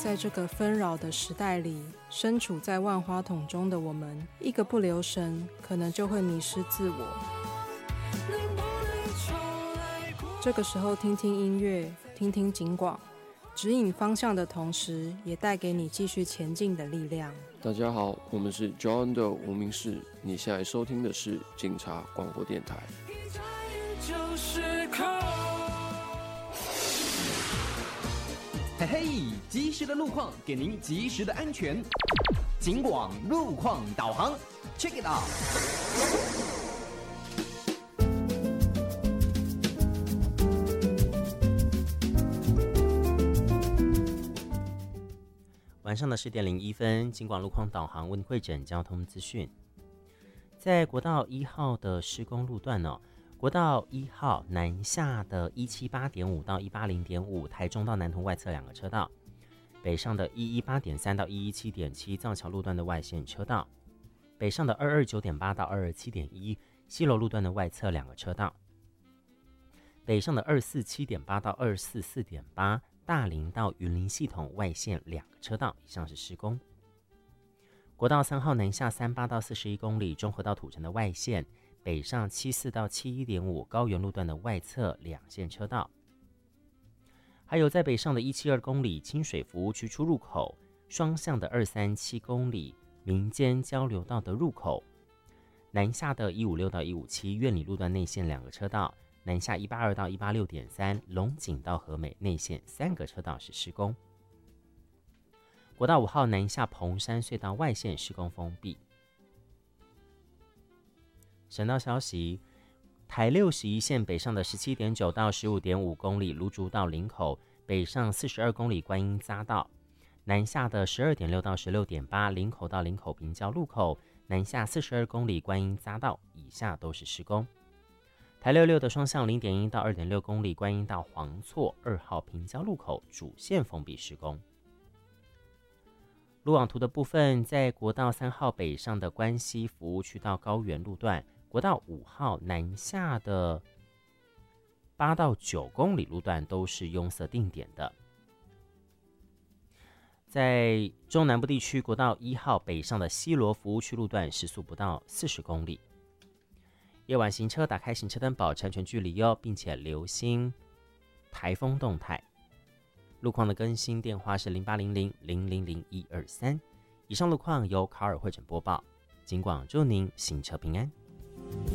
在这个纷扰的时代里，身处在万花筒中的我们，一个不留神，可能就会迷失自我。这个时候听听音乐，听听警广，指引方向的同时，也带给你继续前进的力量。 大家好，我们是 John 的无名氏，你现在收听的是警察广播电台。 嘿嘿，及时的路况给您及时的安全。警广路况导航 ，Check it out。 晚上的10点01分，警广路况导航为您汇整交通资讯。在国道1号的施工路段国道1号南下的178.5到180.5，台中到南投外侧2个车道；北上的118.3到117.7，造桥路段的外线车道；北上的229.8到227.1，西楼路段的外侧2个车道；北上的247.8到244.8。大林到云林系统外线2个车道，以上是施工。国道3号南下38到41公里，中和到土城的外线，北上74到71.5，高原路段的外侧2线车道。还有在北上的172公里，清水服务区出入口，双向的237公里，民间交流道的入口。南下的156到157，苑里路段内线2个车道。南下182到186.3，龙井到和美内线3个车道是施工。国道5号南下彭山隧道外线施工封闭。省道消息，台61线北上的17.9到15.5公里，芦竹到林口，北上42公里观音匝道。南下的12.6到16.8，林口到林口平交路口，南下42公里观音匝道，以下都是施工。台66的双向0.1到2.6公里，观音到黄厝2号平交路口主线封闭施工。路网图的部分，在国道3号北上的关西服务区到高原路段，国道5号南下的8到9公里路段都是拥塞定点的。在中南部地区，国道1号北上的西螺服务区路段时速不到40公里。夜晚行车打开行车灯，保持安全距离并且留心台风动态。路况的更新电话是0800-000-123。以上路况由卡尔汇整播报，警广祝您行车平安。